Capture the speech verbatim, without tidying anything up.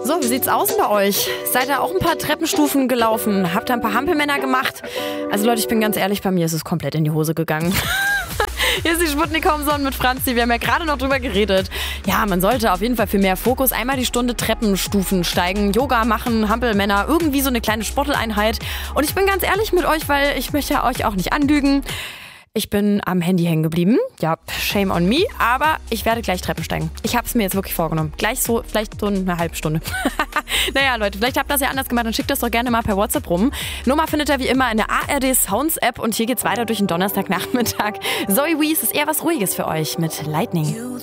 So, wie sieht's aus bei euch? Seid ihr auch ein paar Treppenstufen gelaufen? Habt ihr ein paar Hampelmänner gemacht? Also Leute, ich bin ganz ehrlich, bei mir ist es komplett in die Hose gegangen. Hier ist die Sputnik Homeson mit Franzi. Wir haben ja gerade noch drüber geredet. Ja, man sollte auf jeden Fall für mehr Fokus einmal die Stunde Treppenstufen steigen, Yoga machen, Hampelmänner, irgendwie so eine kleine Sporteleinheit. Und ich bin ganz ehrlich mit euch, weil ich möchte ja euch auch nicht anlügen. Ich bin am Handy hängen geblieben. Ja, shame on me. Aber ich werde gleich Treppen steigen. Ich habe es mir jetzt wirklich vorgenommen. Gleich so, vielleicht so eine halbe Stunde. Naja, Leute, vielleicht habt ihr das ja anders gemacht. Dann schickt das doch gerne mal per WhatsApp rum. Nummer findet ihr wie immer in der A R D Sounds App. Und hier geht's weiter durch den Donnerstagnachmittag. Zoe Wees ist eher was Ruhiges für euch mit Lightning.